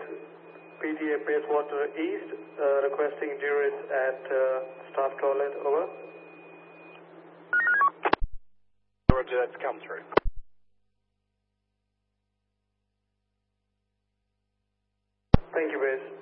PTA Bayswater East, requesting Juris at staff toilet, over. Roger, that's come through. Thank you, Base.